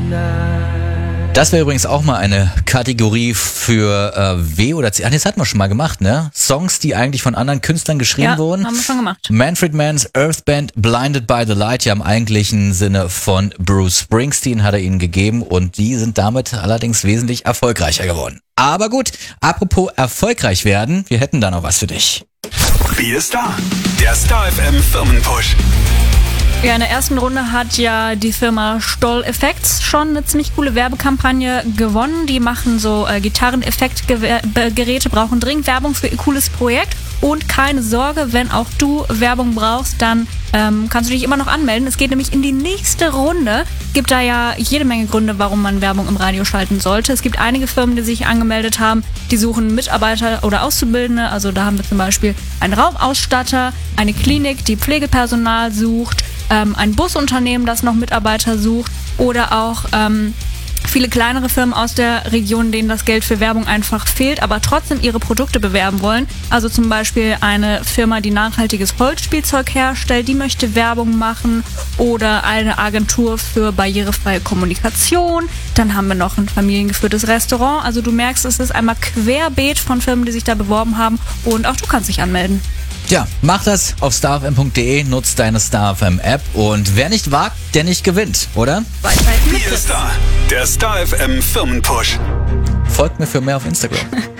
Das wäre übrigens auch mal eine Kategorie für W oder C. Ach, das hatten wir schon mal gemacht, ne? Songs, die eigentlich von anderen Künstlern geschrieben wurden. Ja, haben wir schon gemacht. Manfred Mann's Earth Band, Blinded by the Light, ja im eigentlichen Sinne von Bruce Springsteen hat er ihnen gegeben und die sind damit allerdings wesentlich erfolgreicher geworden. Aber gut, apropos erfolgreich werden, wir hätten da noch was für dich. Wir ist da, der Star FM Firmenpush. Ja, in der ersten Runde hat ja die Firma Stoll Effects schon eine ziemlich coole Werbekampagne gewonnen. Die machen so Gitarreneffektgeräte, brauchen dringend Werbung für ihr cooles Projekt. Und keine Sorge, wenn auch du Werbung brauchst, dann kannst du dich immer noch anmelden. Es geht nämlich in die nächste Runde. Gibt da ja jede Menge Gründe, warum man Werbung im Radio schalten sollte. Es gibt einige Firmen, die sich angemeldet haben, die suchen Mitarbeiter oder Auszubildende. Also da haben wir zum Beispiel einen Raumausstatter, eine Klinik, die Pflegepersonal sucht, ein Busunternehmen, das noch Mitarbeiter sucht oder auch viele kleinere Firmen aus der Region, denen das Geld für Werbung einfach fehlt, aber trotzdem ihre Produkte bewerben wollen. Also zum Beispiel eine Firma, die nachhaltiges Holzspielzeug herstellt, die möchte Werbung machen oder eine Agentur für barrierefreie Kommunikation. Dann haben wir noch ein familiengeführtes Restaurant. Also du merkst, es ist einmal querbeet von Firmen, die sich da beworben haben und auch du kannst dich anmelden. Ja, mach das auf starfm.de, nutzt deine StarFM App und wer nicht wagt, der nicht gewinnt, oder? Wir ist da, der Star FM Firmenpush. Folgt mir für mehr auf Instagram.